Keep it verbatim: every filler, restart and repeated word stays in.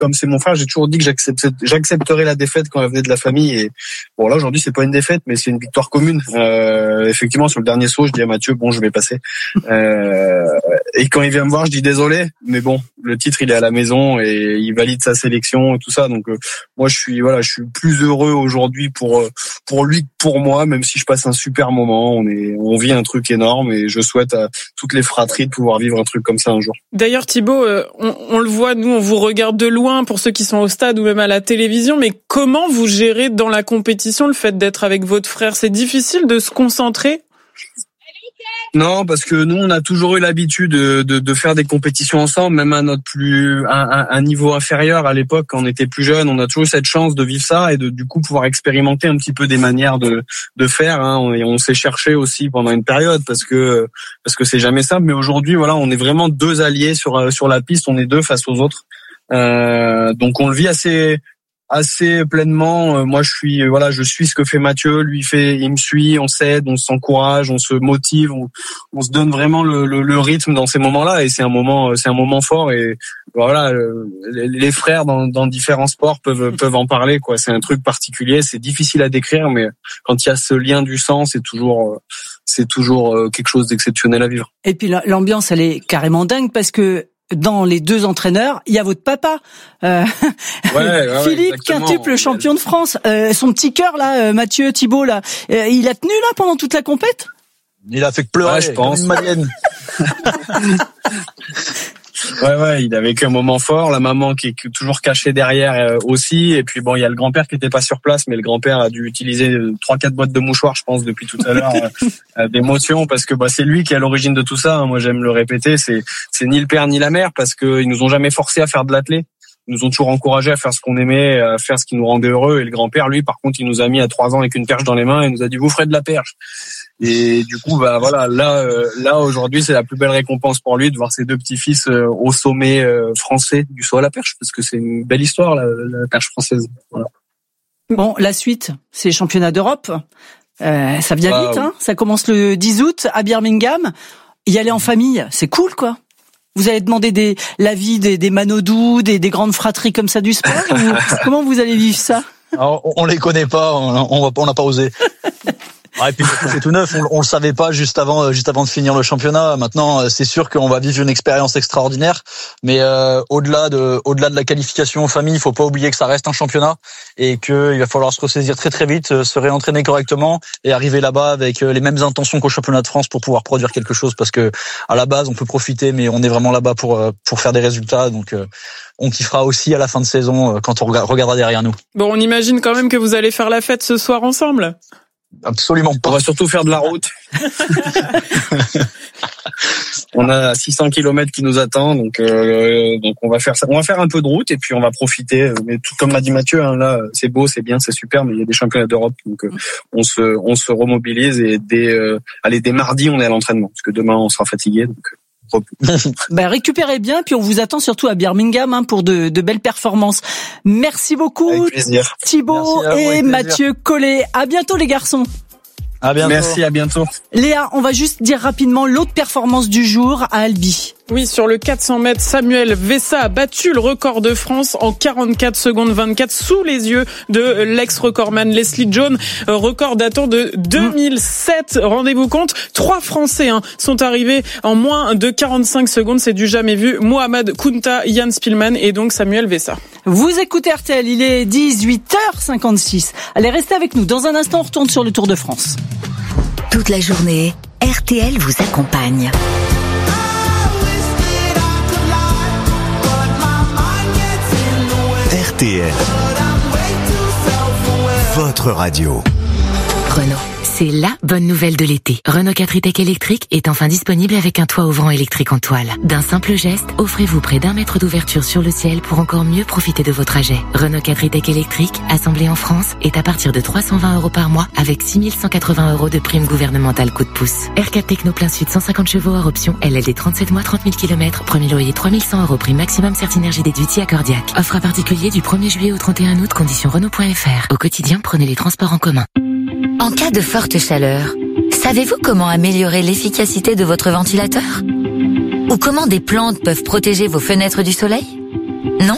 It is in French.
comme c'est mon frère, j'ai toujours dit que j'accepte, j'accepterais la défaite quand elle venait de la famille. Et bon, là aujourd'hui, c'est pas une défaite, mais c'est une victoire commune. Euh, effectivement, sur le dernier saut, je dis à Mathieu, bon, je vais passer. Euh, et quand il vient me voir, je dis désolé, mais bon, le titre, il est à la maison et il valide sa sélection et tout ça. Donc, euh, moi, je suis, voilà, je suis plus heureux aujourd'hui pour pour lui que pour moi, même si je passe un super moment. On est, on vit un truc énorme et je souhaite à toutes les fratries de pouvoir vivre un truc comme ça un jour. D'ailleurs, Thibaut, euh, on, on le voit, nous, on vous regarde de loin pour ceux qui sont au stade ou même à la télévision, mais comment vous gérez dans la compétition le fait d'être avec votre frère? C'est difficile de se concentrer? Non, parce que nous, on a toujours eu l'habitude de, de, de faire des compétitions ensemble, même à notre plus, un, un niveau inférieur à l'époque, quand on était plus jeune. On a toujours eu cette chance de vivre ça et de, du coup, pouvoir expérimenter un petit peu des manières de, de faire. Hein. On, on s'est cherché aussi pendant une période parce que, parce que c'est jamais simple. Mais aujourd'hui, voilà, on est vraiment deux alliés sur, sur la piste. On est deux face aux autres. Euh, donc, on le vit assez, assez pleinement. Moi, je suis, voilà, je suis ce que fait Mathieu. Lui fait, il me suit. On s'aide, on s'encourage, on se motive, on, on se donne vraiment le, le, le rythme dans ces moments-là. Et c'est un moment, c'est un moment fort. Et voilà, les, les frères dans, dans différents sports peuvent peuvent en parler, quoi. C'est un truc particulier. C'est difficile à décrire, mais quand il y a ce lien du sang, c'est toujours, c'est toujours quelque chose d'exceptionnel à vivre. Et puis l'ambiance, elle est carrément dingue parce que dans les deux entraîneurs, il y a votre papa, euh, ouais, ouais, Philippe, exactement. Quintuple champion de France. Euh, son petit cœur là, euh, Mathieu Thibaut là, euh, il a tenu là pendant toute la compète. Il a fait que pleurer, ouais, je pense. comme une malienne. Ouais, ouais, il avait qu'un moment fort. La maman qui est toujours cachée derrière euh, aussi. Et puis bon, il y a le grand-père qui était pas sur place, mais le grand-père a dû utiliser trois, quatre boîtes de mouchoirs, je pense, depuis tout à l'heure, euh, d'émotion, parce que bah c'est lui qui est à l'origine de tout ça. Hein. Moi, j'aime le répéter, c'est c'est ni le père ni la mère, parce que ils nous ont jamais forcé à faire de l'athlé. Ils nous ont toujours encouragés à faire ce qu'on aimait, à faire ce qui nous rendait heureux. Et le grand-père, lui, par contre, il nous a mis à trois ans avec une perche dans les mains et nous a dit vous ferez de la perche. Et du coup, bah voilà, là, euh, là aujourd'hui, c'est la plus belle récompense pour lui de voir ses deux petits-fils euh, au sommet euh, français du saut à la perche, parce que c'est une belle histoire, la, la perche française. Voilà. Bon, la suite, c'est les championnats d'Europe. Euh, ça vient ah, vite, hein. Ça commence le dix août à Birmingham. Y aller en famille, c'est cool, quoi. Vous allez demander des l'avis des, des Manodou, des, des grandes fratries comme ça du sport. Ou, comment vous allez vivre ça? Alors, on les connaît pas, on on, on n'a pas osé. Ah, et puis c'est tout neuf, on, on le savait pas juste avant, juste avant de finir le championnat. Maintenant, c'est sûr qu'on va vivre une expérience extraordinaire, mais euh, au-delà de, au-delà de la qualification en famille, il faut pas oublier que ça reste un championnat et qu'il va falloir se ressaisir très très vite, se réentraîner correctement et arriver là-bas avec les mêmes intentions qu'au championnat de France pour pouvoir produire quelque chose. Parce que à la base, on peut profiter, mais on est vraiment là-bas pour pour faire des résultats. Donc on kiffera aussi à la fin de saison quand on regardera derrière nous. Bon, on imagine quand même que vous allez faire la fête ce soir ensemble. Absolument pas. On va surtout faire de la route. On a six cents kilomètres qui nous attendent, donc euh, donc on va faire ça. On va faire un peu de route et puis on va profiter. Mais tout comme l'a dit Mathieu, hein, là c'est beau, c'est bien, c'est super, mais il y a des championnats d'Europe, donc euh, on se on se remobilise et dès euh, allez dès mardi on est à l'entraînement parce que demain on sera fatigué, donc. Ben, récupérez bien, puis on vous attend surtout à Birmingham hein, pour de, de belles performances. Merci beaucoup Thibaut et Mathieu Collet. À bientôt les garçons. À bientôt. Merci, à bientôt. Léa, on va juste dire rapidement l'autre performance du jour à Albi. Oui, sur le quatre cents mètres, Samuel Vessa a battu le record de France en quarante-quatre secondes vingt-quatre sous les yeux de l'ex-recordman Leslie Jones, record datant de deux mille sept. Rendez-vous compte, trois Français hein, sont arrivés en moins de quarante-cinq secondes, c'est du jamais vu. Mohamed Kounta, Yann Spielman et donc Samuel Vessa. Vous écoutez R T L, il est dix-huit heures cinquante-six. Allez, restez avec nous. Dans un instant, on retourne sur le Tour de France. Toute la journée, R T L vous accompagne. R T L, votre radio. Renault. C'est la bonne nouvelle de l'été. Renault quatre e-Tech électrique est enfin disponible avec un toit ouvrant électrique en toile. D'un simple geste, offrez-vous près d'un mètre d'ouverture sur le ciel pour encore mieux profiter de vos trajets. Renault quatre e-Tech électrique, assemblé en France, est à partir de trois cent vingt euros par mois avec six mille cent quatre-vingts euros de prime gouvernementale coup de pouce. R quatre Techno plein sud cent cinquante chevaux hors option, L L D trente-sept mois trente mille kilomètres, premier loyer trois mille cent euros, prime maximum Certinergie déduite à Cordiac. Offre à particulier du premier juillet au trente et un août, conditions Renault point F R. Au quotidien, prenez les transports en commun. En cas de forte chaleur, savez-vous comment améliorer l'efficacité de votre ventilateur ? Ou comment des plantes peuvent protéger vos fenêtres du soleil ? Non ?